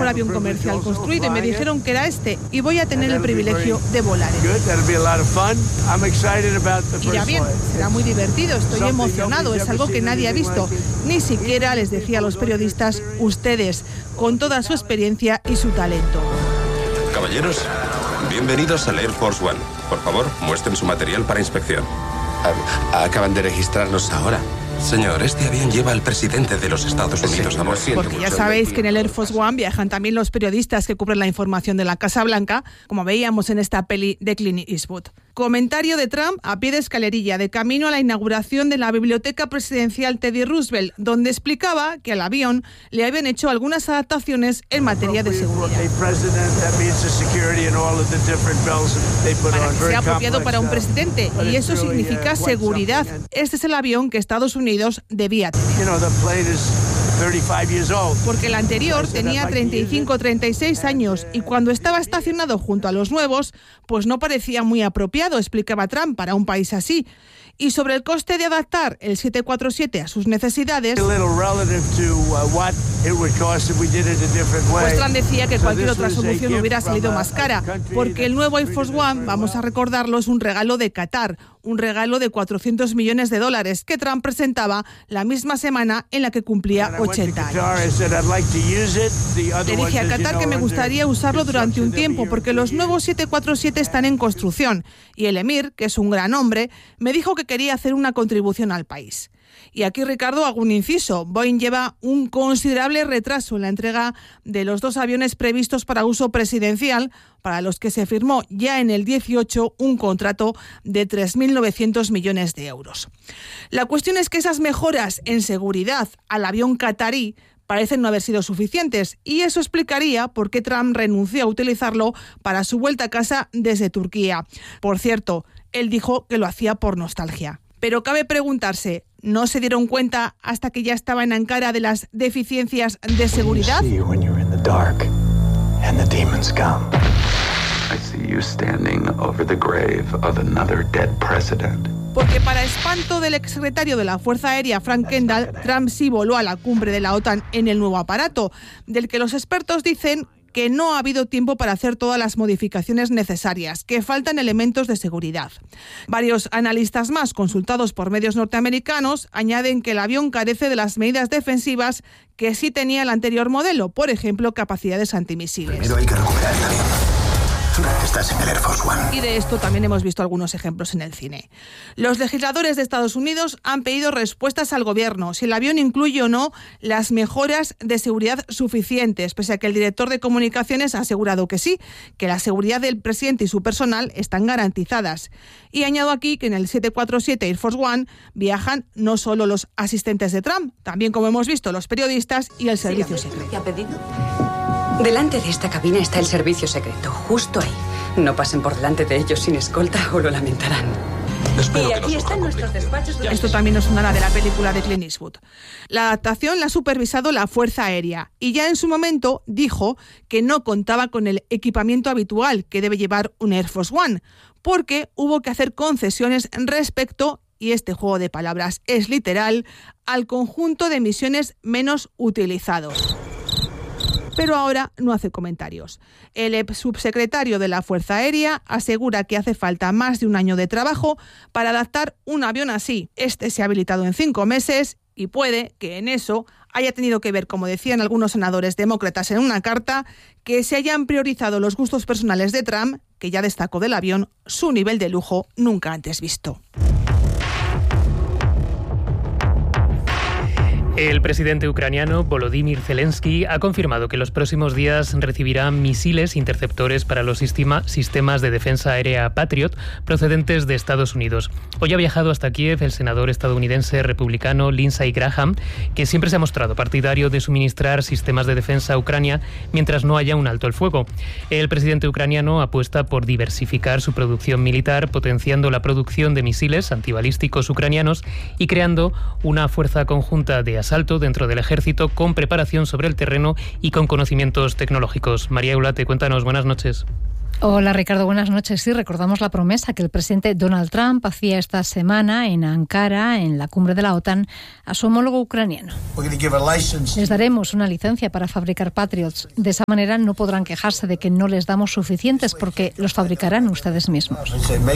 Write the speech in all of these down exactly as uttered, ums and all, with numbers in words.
mejor avión comercial construido y me dijeron que era este y voy a tener el privilegio de volar en él. Irá bien, será muy divertido, estoy emocionado, es algo que nadie ha visto. Ni siquiera les decía a los periodistas ustedes, con toda su experiencia y su talento. Caballeros, bienvenidos al Air Force One. Por favor, muestren su material para inspección. Acaban de registrarnos ahora. Señor, este avión lleva al presidente de los Estados Unidos Sí, a bordo. Porque ya sabéis que en el Air Force One viajan también los periodistas que cubren la información de la Casa Blanca, como veíamos en esta peli de Clint Eastwood. Comentario de Trump a pie de escalerilla, de camino a la inauguración de la Biblioteca Presidencial Teddy Roosevelt, donde explicaba que al avión le habían hecho algunas adaptaciones en materia de seguridad. Para que sea apropiado para un presidente, y eso significa seguridad. Este es el avión que Estados Unidos debía tener. Porque el anterior tenía treinta y cinco, treinta y seis años y cuando estaba estacionado junto a los nuevos, pues no parecía muy apropiado, explicaba Trump, para un país así. Y sobre el coste de adaptar el siete cuatro siete a sus necesidades, pues Trump decía que cualquier otra solución hubiera salido más cara, porque el nuevo Air Force One, vamos a recordarlo, es un regalo de Qatar, un regalo de cuatrocientos millones de dólares que Trump presentaba la misma semana en la que cumplía ochenta años. Le dije a Qatar que me gustaría usarlo durante un tiempo, porque los nuevos siete cuatro siete están en construcción, y el emir, que es un gran hombre, me dijo que quería hacer una contribución al país. Y aquí, Ricardo, hago un inciso. Boeing lleva un considerable retraso en la entrega de los dos aviones previstos para uso presidencial, para los que se firmó ya en el dieciocho un contrato de tres mil novecientos millones de euros. La cuestión es que esas mejoras en seguridad al avión qatarí parecen no haber sido suficientes, y eso explicaría por qué Trump renunció a utilizarlo para su vuelta a casa desde Turquía. Por cierto, él dijo que lo hacía por nostalgia. Pero cabe preguntarse, ¿no se dieron cuenta hasta que ya estaba en Ankara de las deficiencias de seguridad? Porque para espanto del exsecretario de la Fuerza Aérea, Frank Kendall, Trump sí voló a la cumbre de la OTAN en el nuevo aparato, del que los expertos dicen que no ha habido tiempo para hacer todas las modificaciones necesarias, que faltan elementos de seguridad. Varios analistas más, consultados por medios norteamericanos, añaden que el avión carece de las medidas defensivas que sí tenía el anterior modelo, por ejemplo, capacidades antimisiles. Primero hay que recuperar el avión. Estás en el Air Force One. Y de esto también hemos visto algunos ejemplos en el cine. Los legisladores de Estados Unidos han pedido respuestas al gobierno, si el avión incluye o no las mejoras de seguridad suficientes, pese a que el director de comunicaciones ha asegurado que sí, que la seguridad del presidente y su personal están garantizadas. Y añado aquí que en el siete cuatro siete Air Force One viajan no solo los asistentes de Trump, también, como hemos visto, los periodistas y el servicio secreto. ¿Qué ha pedido? Delante de esta cabina está el servicio secreto, justo ahí. No pasen por delante de ellos sin escolta o lo lamentarán. Espero y que aquí no están nuestros despachos. Esto también nos sonará de la película de Clint Eastwood. La adaptación la ha supervisado la Fuerza Aérea y ya en su momento dijo que no contaba con el equipamiento habitual que debe llevar un Air Force One, porque hubo que hacer concesiones respecto, y este juego de palabras es literal, al conjunto de misiones menos utilizados. Pero ahora no hace comentarios. El subsecretario de la Fuerza Aérea asegura que hace falta más de un año de trabajo para adaptar un avión así. Este se ha habilitado en cinco meses y puede que en eso haya tenido que ver, como decían algunos senadores demócratas en una carta, que se hayan priorizado los gustos personales de Trump, que ya destacó del avión su nivel de lujo nunca antes visto. El presidente ucraniano Volodymyr Zelensky ha confirmado que en los próximos días recibirá misiles interceptores para los sistema, sistemas de defensa aérea Patriot procedentes de Estados Unidos. Hoy ha viajado hasta Kiev el senador estadounidense republicano Lindsey Graham, que siempre se ha mostrado partidario de suministrar sistemas de defensa a Ucrania mientras no haya un alto el fuego. El presidente ucraniano apuesta por diversificar su producción militar, potenciando la producción de misiles antibalísticos ucranianos y creando una fuerza conjunta de asalto dentro del ejército con preparación sobre el terreno y con conocimientos tecnológicos. María Eulate, cuéntanos, buenas noches. Hola Ricardo, buenas noches. Sí, recordamos la promesa que el presidente Donald Trump hacía esta semana en Ankara, en la cumbre de la OTAN, a su homólogo ucraniano. Les daremos una licencia para fabricar Patriots. De esa manera no podrán quejarse de que no les damos suficientes porque los fabricarán ustedes mismos.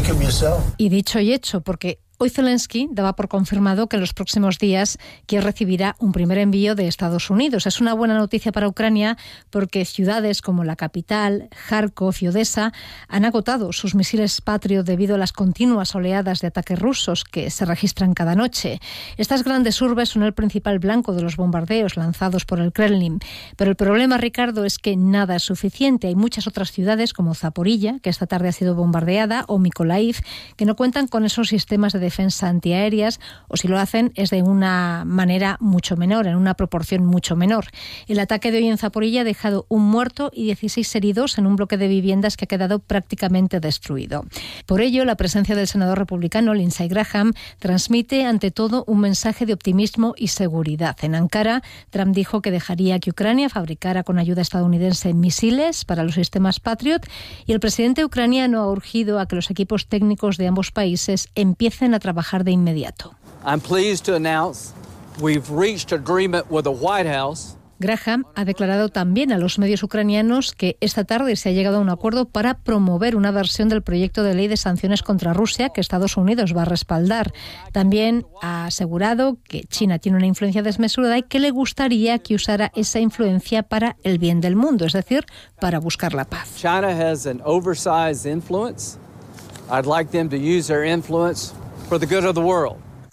Y dicho y hecho, porque hoy Zelensky daba por confirmado que en los próximos días Kiev recibirá un primer envío de Estados Unidos. Es una buena noticia para Ucrania porque ciudades como la capital, Kharkov y Odessa han agotado sus misiles Patriot debido a las continuas oleadas de ataques rusos que se registran cada noche. Estas grandes urbes son el principal blanco de los bombardeos lanzados por el Kremlin. Pero el problema, Ricardo, es que nada es suficiente. Hay muchas otras ciudades como Zaporilla, que esta tarde ha sido bombardeada, o Mykolaiv, que no cuentan con esos sistemas de defensa antiaéreas, o si lo hacen es de una manera mucho menor, en una proporción mucho menor. El ataque de hoy en Zaporilla ha dejado un muerto y dieciséis heridos en un bloque de viviendas que ha quedado prácticamente destruido. Por ello, la presencia del senador republicano Lindsey Graham transmite ante todo un mensaje de optimismo y seguridad. En Ankara, Trump dijo que dejaría que Ucrania fabricara con ayuda estadounidense misiles para los sistemas Patriot, y el presidente ucraniano ha urgido a que los equipos técnicos de ambos países empiecen a trabajar de inmediato. I'm pleased to announce we've reached agreement with the White House. Graham ha declarado también a los medios ucranianos que esta tarde se ha llegado a un acuerdo para promover una versión del proyecto de ley de sanciones contra Rusia que Estados Unidos va a respaldar. También ha asegurado que China tiene una influencia desmesurada y que le gustaría que usara esa influencia para el bien del mundo, es decir, para buscar la paz. China has an oversized influence. I'd like them to use their influence for the good of the world.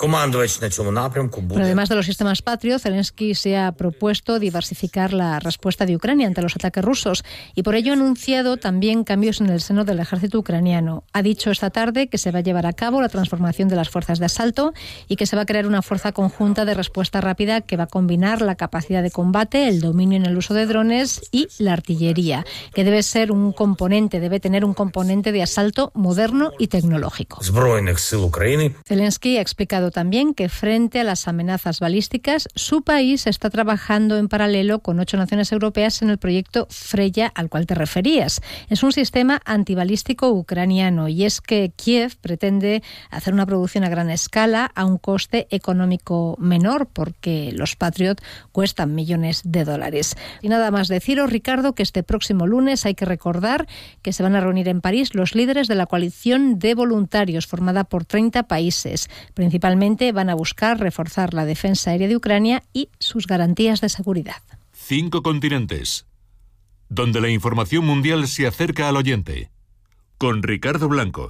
Pero además de los sistemas Patriot, Zelensky se ha propuesto diversificar la respuesta de Ucrania ante los ataques rusos y por ello ha anunciado también cambios en el seno del ejército ucraniano. Ha dicho esta tarde que se va a llevar a cabo la transformación de las fuerzas de asalto y que se va a crear una fuerza conjunta de respuesta rápida que va a combinar la capacidad de combate, el dominio en el uso de drones y la artillería, que debe ser un componente, debe tener un componente de asalto moderno y tecnológico. Zelensky ha explicado también que frente a las amenazas balísticas, su país está trabajando en paralelo con ocho naciones europeas en el proyecto Freya al cual te referías. Es un sistema antibalístico ucraniano y es que Kiev pretende hacer una producción a gran escala a un coste económico menor porque los Patriot cuestan millones de dólares. Y nada más deciros, Ricardo, que este próximo lunes hay que recordar que se van a reunir en París los líderes de la coalición de voluntarios formada por treinta países, principalmente van a buscar reforzar la defensa aérea de Ucrania y sus garantías de seguridad. Cinco continentes, donde la información mundial se acerca al oyente. Con Ricardo Blanco.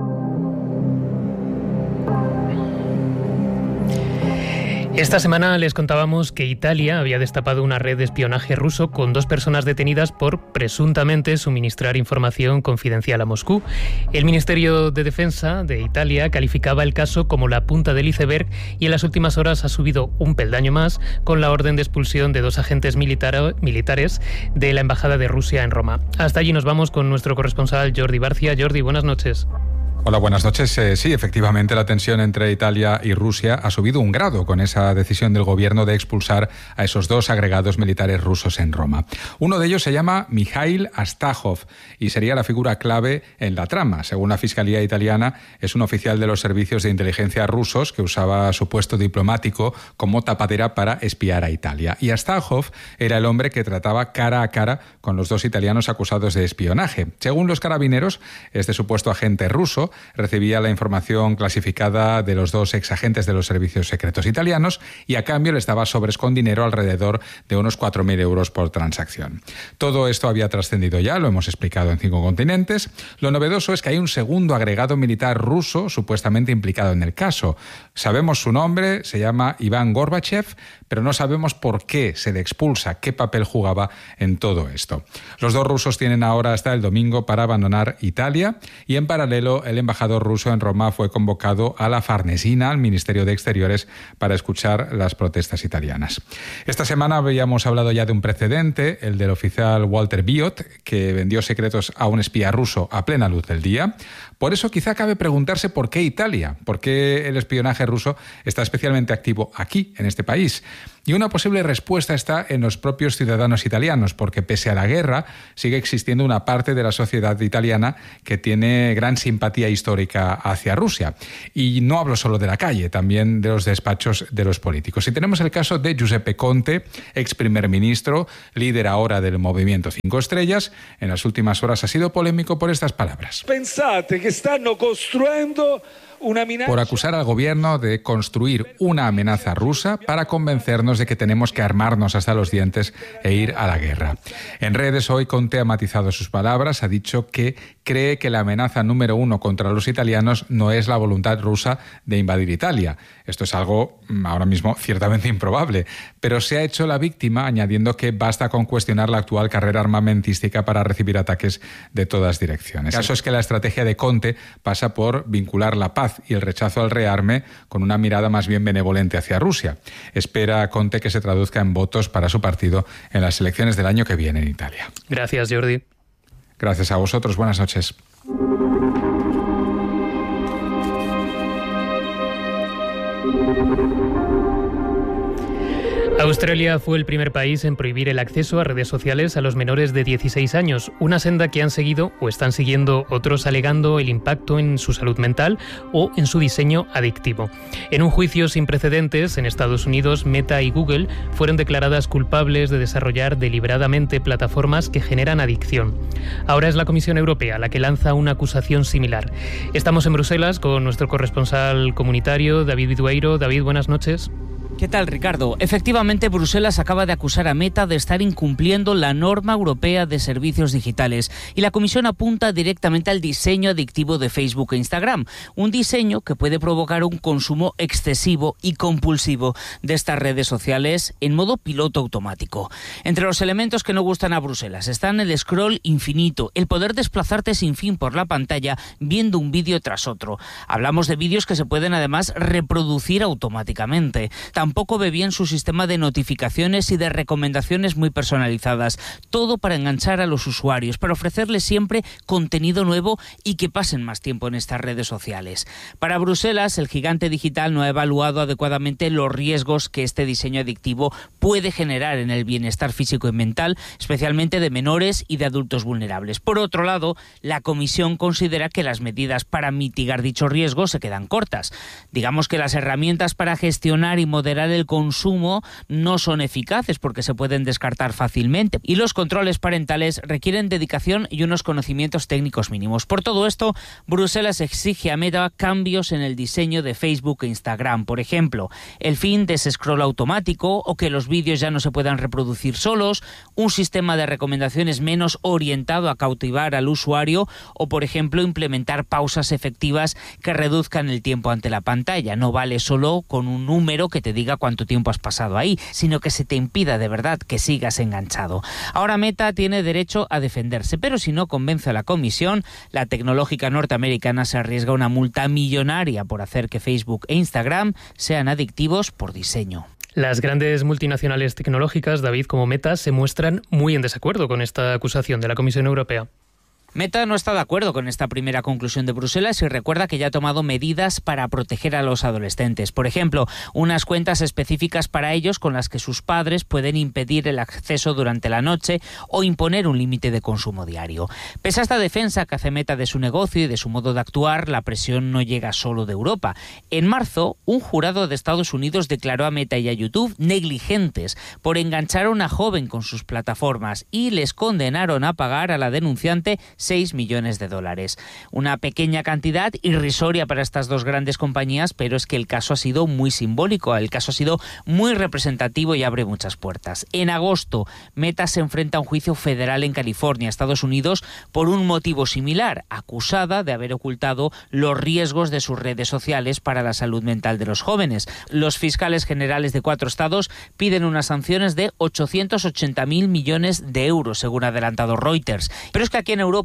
Esta semana les contábamos que Italia había destapado una red de espionaje ruso con dos personas detenidas por presuntamente suministrar información confidencial a Moscú. El Ministerio de Defensa de Italia calificaba el caso como la punta del iceberg y en las últimas horas ha subido un peldaño más con la orden de expulsión de dos agentes militar- militares de la Embajada de Rusia en Roma. Hasta allí nos vamos con nuestro corresponsal Jordi Barcia. Jordi, buenas noches. Hola, buenas noches. Eh, sí, efectivamente, la tensión entre Italia y Rusia ha subido un grado con esa decisión del gobierno de expulsar a esos dos agregados militares rusos en Roma. Uno de ellos se llama Mikhail Astahov y sería la figura clave en la trama. Según la Fiscalía italiana, es un oficial de los servicios de inteligencia rusos que usaba su puesto diplomático como tapadera para espiar a Italia. Y Astahov era el hombre que trataba cara a cara con los dos italianos acusados de espionaje. Según los carabineros, este supuesto agente ruso recibía la información clasificada de los dos exagentes de los servicios secretos italianos y a cambio les daba sobres con dinero alrededor de unos cuatro mil euros por transacción. Todo esto había trascendido ya, lo hemos explicado en cinco continentes. Lo novedoso es que hay un segundo agregado militar ruso supuestamente implicado en el caso. Sabemos su nombre, se llama Iván Gorbachev, pero no sabemos por qué se le expulsa, qué papel jugaba en todo esto. Los dos rusos tienen ahora hasta el domingo para abandonar Italia y en paralelo el embajador ruso en Roma fue convocado a la Farnesina, al Ministerio de Exteriores, para escuchar las protestas italianas. Esta semana habíamos hablado ya de un precedente, el del oficial Walter Biot, que vendió secretos a un espía ruso a plena luz del día. Por eso quizá cabe preguntarse por qué Italia, por qué el espionaje ruso está especialmente activo aquí, en este país. Y una posible respuesta está en los propios ciudadanos italianos, porque pese a la guerra sigue existiendo una parte de la sociedad italiana que tiene gran simpatía histórica hacia Rusia. Y no hablo solo de la calle, también de los despachos de los políticos. Y tenemos el caso de Giuseppe Conte, ex primer ministro, líder ahora del Movimiento Cinco Estrellas. En las últimas horas ha sido polémico por estas palabras. Pensate que están construyendo por acusar al gobierno de construir una amenaza rusa para convencernos de que tenemos que armarnos hasta los dientes e ir a la guerra. En redes hoy Conte ha matizado sus palabras, ha dicho que cree que la amenaza número uno contra los italianos no es la voluntad rusa de invadir Italia. Esto es algo ahora mismo ciertamente improbable, pero se ha hecho la víctima añadiendo que basta con cuestionar la actual carrera armamentística para recibir ataques de todas direcciones. El caso es que la estrategia de Conte pasa por vincular la paz y el rechazo al rearme con una mirada más bien benevolente hacia Rusia. Espera Conte que se traduzca en votos para su partido en las elecciones del año que viene en Italia. Gracias, Jordi. Gracias a vosotros. Buenas noches. Australia fue el primer país en prohibir el acceso a redes sociales a los menores de dieciséis años, una senda que han seguido o están siguiendo otros alegando el impacto en su salud mental o en su diseño adictivo. En un juicio sin precedentes, en Estados Unidos, Meta y Google fueron declaradas culpables de desarrollar deliberadamente plataformas que generan adicción. Ahora es la Comisión Europea la que lanza una acusación similar. Estamos en Bruselas con nuestro corresponsal comunitario, David Vidueiro. David, buenas noches. ¿Qué tal, Ricardo? Efectivamente, Bruselas acaba de acusar a Meta de estar incumpliendo la norma europea de servicios digitales y la Comisión apunta directamente al diseño adictivo de Facebook e Instagram, un diseño que puede provocar un consumo excesivo y compulsivo de estas redes sociales en modo piloto automático. Entre los elementos que no gustan a Bruselas están el scroll infinito, el poder desplazarte sin fin por la pantalla viendo un vídeo tras otro. Hablamos de vídeos que se pueden además reproducir automáticamente. Tampoco ve bien su sistema de notificaciones y de recomendaciones muy personalizadas. Todo para enganchar a los usuarios, para ofrecerles siempre contenido nuevo y que pasen más tiempo en estas redes sociales. Para Bruselas, el gigante digital no ha evaluado adecuadamente los riesgos que este diseño adictivo puede generar en el bienestar físico y mental, especialmente de menores y de adultos vulnerables. Por otro lado, la Comisión considera que las medidas para mitigar dichos riesgos se quedan cortas. Digamos que las herramientas para gestionar y moderar el consumo no son eficaces porque se pueden descartar fácilmente y los controles parentales requieren dedicación y unos conocimientos técnicos mínimos. Por todo esto, Bruselas exige a Meta cambios en el diseño de Facebook e Instagram. Por ejemplo, el fin de ese scroll automático o que los vídeos ya no se puedan reproducir solos, un sistema de recomendaciones menos orientado a cautivar al usuario o, por ejemplo, implementar pausas efectivas que reduzcan el tiempo ante la pantalla. No vale solo con un número que te diga cuánto tiempo has pasado ahí, sino que se te impida de verdad que sigas enganchado. Ahora Meta tiene derecho a defenderse, pero si no convence a la Comisión, la tecnológica norteamericana se arriesga a una multa millonaria por hacer que Facebook e Instagram sean adictivos por diseño. Las grandes multinacionales tecnológicas, David, como Meta, se muestran muy en desacuerdo con esta acusación de la Comisión Europea. Meta no está de acuerdo con esta primera conclusión de Bruselas y recuerda que ya ha tomado medidas para proteger a los adolescentes. Por ejemplo, unas cuentas específicas para ellos con las que sus padres pueden impedir el acceso durante la noche o imponer un límite de consumo diario. Pese a esta defensa que hace Meta de su negocio y de su modo de actuar, la presión no llega solo de Europa. En marzo, un jurado de Estados Unidos declaró a Meta y a YouTube negligentes por enganchar a una joven con sus plataformas y les condenaron a pagar a la denunciante seis millones de dólares. Una pequeña cantidad irrisoria para estas dos grandes compañías, pero es que el caso ha sido muy simbólico, el caso ha sido muy representativo y abre muchas puertas. En agosto, Meta se enfrenta a un juicio federal en California, Estados Unidos, por un motivo similar, acusada de haber ocultado los riesgos de sus redes sociales para la salud mental de los jóvenes. Los fiscales generales de cuatro estados piden unas sanciones de ochocientos ochenta mil millones de euros, según ha adelantado Reuters. Pero es que aquí en Europa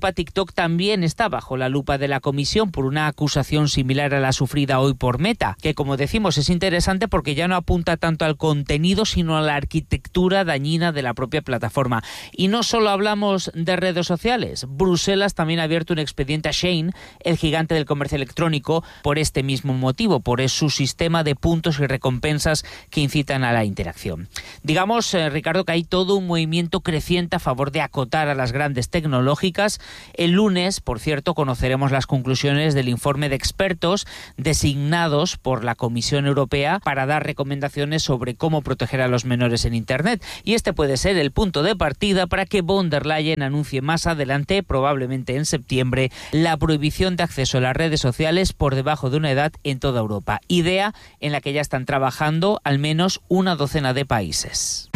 Europa, TikTok también está bajo la lupa de la Comisión por una acusación similar a la sufrida hoy por Meta, que como decimos es interesante porque ya no apunta tanto al contenido sino a la arquitectura dañina de la propia plataforma. Y no solo hablamos de redes sociales, Bruselas también ha abierto un expediente a Shein, el gigante del comercio electrónico, por este mismo motivo, por su sistema de puntos y recompensas que incitan a la interacción. Digamos, eh, Ricardo, que hay todo un movimiento creciente a favor de acotar a las grandes tecnológicas. El lunes, por cierto, conoceremos las conclusiones del informe de expertos designados por la Comisión Europea para dar recomendaciones sobre cómo proteger a los menores en Internet. Y este puede ser el punto de partida para que von der Leyen anuncie más adelante, probablemente en septiembre, la prohibición de acceso a las redes sociales por debajo de una edad en toda Europa. Idea en la que ya están trabajando al menos una docena de países.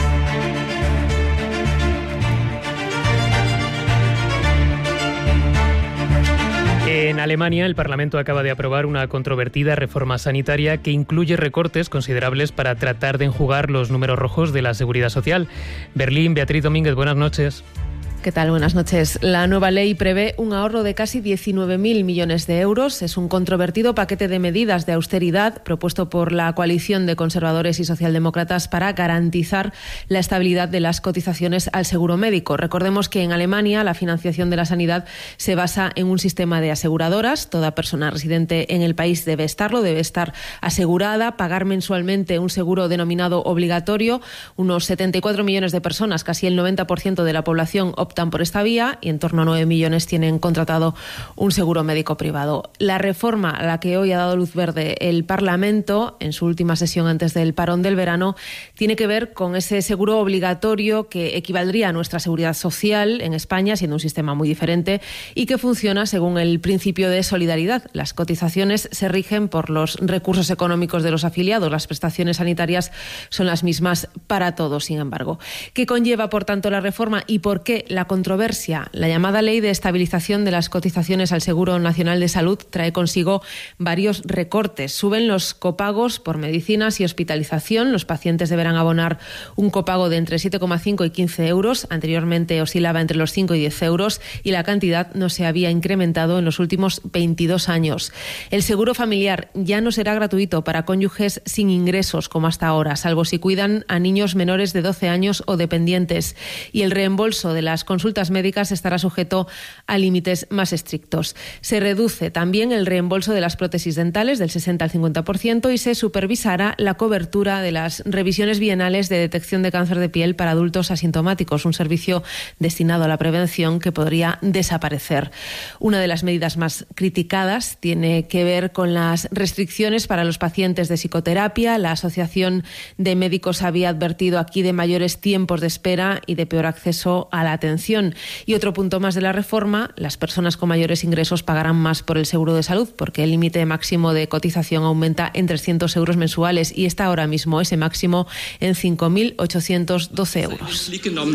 En Alemania, el Parlamento acaba de aprobar una controvertida reforma sanitaria que incluye recortes considerables para tratar de enjugar los números rojos de la seguridad social. Berlín, Beatriz Domínguez, buenas noches. ¿Qué tal? Buenas noches. La nueva ley prevé un ahorro de casi diecinueve mil millones de euros. Es un controvertido paquete de medidas de austeridad propuesto por la coalición de conservadores y socialdemócratas para garantizar la estabilidad de las cotizaciones al seguro médico. Recordemos que en Alemania la financiación de la sanidad se basa en un sistema de aseguradoras. Toda persona residente en el país debe estarlo, debe estar asegurada, pagar mensualmente un seguro denominado obligatorio. Unos setenta y cuatro millones de personas, casi el noventa por ciento de la población, optan por esta vía y en torno a nueve millones tienen contratado un seguro médico privado. La reforma a la que hoy ha dado luz verde el Parlamento en su última sesión antes del parón del verano tiene que ver con ese seguro obligatorio que equivaldría a nuestra seguridad social en España, siendo un sistema muy diferente y que funciona según el principio de solidaridad. Las cotizaciones se rigen por los recursos económicos de los afiliados. Las prestaciones sanitarias son las mismas para todos, sin embargo. ¿Qué conlleva, por tanto, la reforma y por qué la controversia? La llamada Ley de Estabilización de las Cotizaciones al Seguro Nacional de Salud trae consigo varios recortes. Suben los copagos por medicinas y hospitalización. Los pacientes deberán abonar un copago de entre siete coma cinco y quince euros. Anteriormente oscilaba entre los cinco y diez euros y la cantidad no se había incrementado en los últimos veintidós años. El seguro familiar ya no será gratuito para cónyuges sin ingresos como hasta ahora, salvo si cuidan a niños menores de doce años o dependientes. Y el reembolso de las consultas médicas estará sujeto a límites más estrictos. Se reduce también el reembolso de las prótesis dentales del sesenta al cincuenta por ciento y se supervisará la cobertura de las revisiones bienales de detección de cáncer de piel para adultos asintomáticos, un servicio destinado a la prevención que podría desaparecer. Una de las medidas más criticadas tiene que ver con las restricciones para los pacientes de psicoterapia. La Asociación de Médicos había advertido aquí de mayores tiempos de espera y de peor acceso a la atención. Y otro punto más de la reforma, las personas con mayores ingresos pagarán más por el seguro de salud porque el límite máximo de cotización aumenta en trescientos euros mensuales y está ahora mismo ese máximo en cinco mil ochocientos doce euros.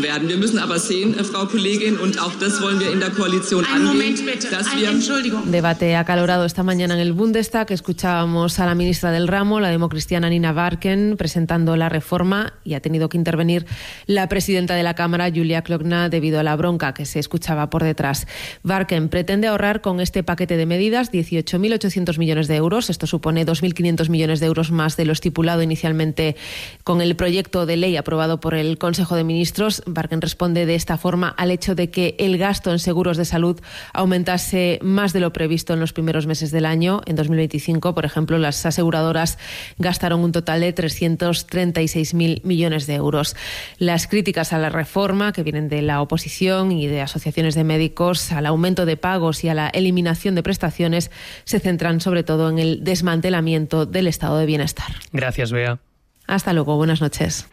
Debate acalorado esta mañana en el Bundestag. Escuchábamos a la ministra del ramo, la democristiana Nina Varken, presentando la reforma y ha tenido que intervenir la presidenta de la Cámara, Julia Klöckner, debido a la bronca que se escuchaba por detrás. Varken pretende ahorrar con este paquete de medidas dieciocho mil ochocientos millones de euros. Esto supone dos mil quinientos millones de euros más de lo estipulado inicialmente con el proyecto de ley aprobado por el Consejo de Ministros. Varken responde de esta forma al hecho de que el gasto en seguros de salud aumentase más de lo previsto en los primeros meses del año. En dos mil veinticinco, por ejemplo, las aseguradoras gastaron un total de trescientos treinta y seis mil millones de euros. Las críticas a la reforma, que vienen de la oposición y de asociaciones de médicos, al aumento de pagos y a la eliminación de prestaciones, se centran sobre todo en el desmantelamiento del estado de bienestar. Gracias, Bea. Hasta luego, buenas noches.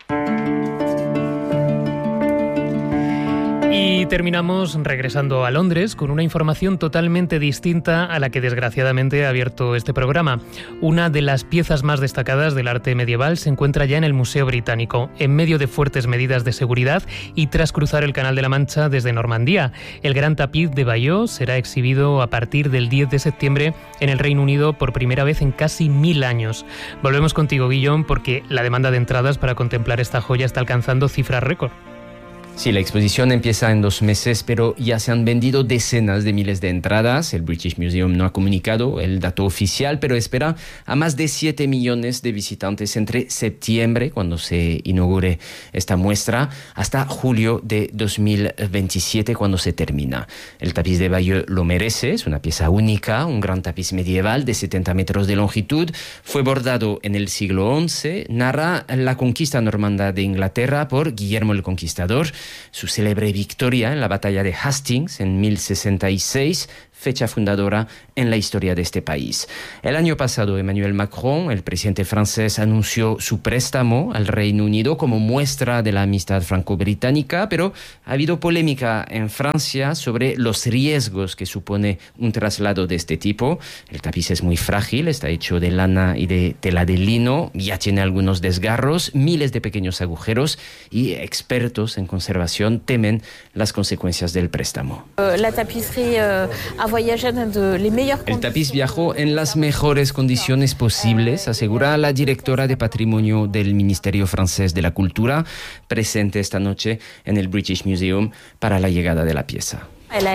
Y terminamos regresando a Londres con una información totalmente distinta a la que desgraciadamente ha abierto este programa. Una de las piezas más destacadas del arte medieval se encuentra ya en el Museo Británico, en medio de fuertes medidas de seguridad y tras cruzar el Canal de la Mancha desde Normandía. El gran tapiz de Bayeux será exhibido a partir del diez de septiembre en el Reino Unido por primera vez en casi mil años. Volvemos contigo, Guillón, porque la demanda de entradas para contemplar esta joya está alcanzando cifras récord. Sí, la exposición empieza en dos meses, pero ya se han vendido decenas de miles de entradas. El British Museum no ha comunicado el dato oficial, pero espera a más de siete millones de visitantes entre septiembre, cuando se inaugure esta muestra, hasta julio de dos mil veintisiete, cuando se termina. El tapiz de Bayeux lo merece, es una pieza única, un gran tapiz medieval de setenta metros de longitud. Fue bordado en el siglo once, narra la conquista normanda de Inglaterra por Guillermo el Conquistador, su célebre victoria en la batalla de Hastings en mil sesenta y seis, fecha fundadora en la historia de este país. El año pasado, Emmanuel Macron, el presidente francés, anunció su préstamo al Reino Unido como muestra de la amistad franco-británica, pero ha habido polémica en Francia sobre los riesgos que supone un traslado de este tipo. El tapiz es muy frágil, está hecho de lana y de tela de lino, ya tiene algunos desgarros, miles de pequeños agujeros y expertos en conservación temen las consecuencias del préstamo. La tapisserie uh, El tapiz viajó en las mejores condiciones posibles, asegura la directora de Patrimonio del Ministerio francés de la Cultura, presente esta noche en el British Museum para la llegada de la pieza.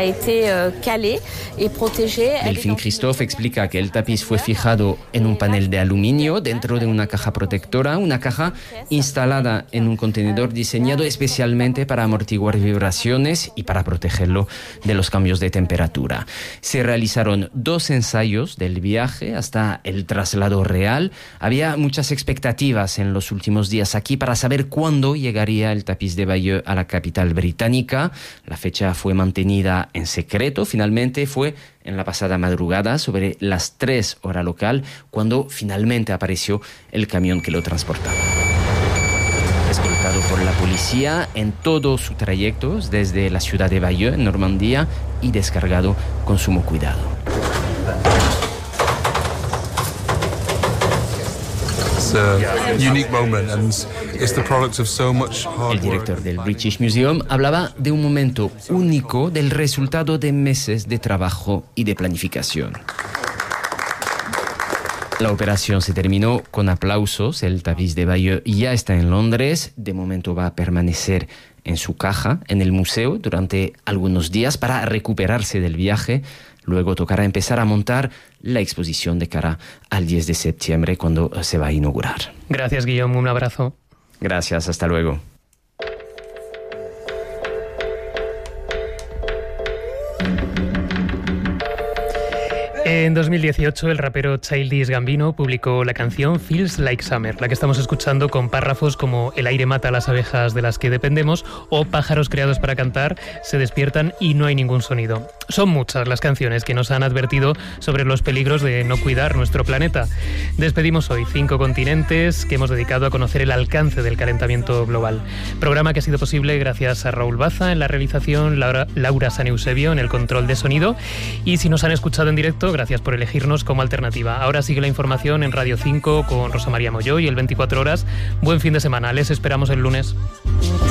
Delphine Christophe explica que el tapiz fue fijado en un panel de aluminio dentro de una caja protectora, una caja instalada en un contenedor diseñado especialmente para amortiguar vibraciones y para protegerlo de los cambios de temperatura. Se realizaron dos ensayos del viaje hasta el traslado real. Había muchas expectativas en los últimos días aquí para saber cuándo llegaría el tapiz de Bayeux a la capital británica. La fecha fue mantenida en secreto. Finalmente fue en la pasada madrugada, sobre las tres horas local, cuando finalmente apareció el camión que lo transportaba. Escoltado por la policía en todo su trayecto desde la ciudad de Bayeux, en Normandía, y descargado con sumo cuidado. El director del British Museum hablaba de un momento único del resultado de meses de trabajo y de planificación. La operación se terminó con aplausos. El tapiz de Bayeux ya está en Londres. De momento va a permanecer en su caja en el museo durante algunos días para recuperarse del viaje. Luego tocará empezar a montar la exposición de cara al diez de septiembre, cuando se va a inaugurar. Gracias, Guillaume. Un abrazo. Gracias. Hasta luego. En dos mil dieciocho, el rapero Childish Gambino publicó la canción Feels Like Summer, la que estamos escuchando, con párrafos como "el aire mata a las abejas de las que dependemos" o "pájaros creados para cantar se despiertan y no hay ningún sonido". Son muchas las canciones que nos han advertido sobre los peligros de no cuidar nuestro planeta. Despedimos hoy cinco continentes que hemos dedicado a conocer el alcance del calentamiento global. Programa que ha sido posible gracias a Raúl Baza en la realización, Laura, Laura San Eusebio en el control de sonido, y si nos han escuchado en directo, gracias por elegirnos como alternativa. Ahora sigue la información en Radio cinco con Rosa María Molló y el veinticuatro horas. Buen fin de semana. Les esperamos el lunes.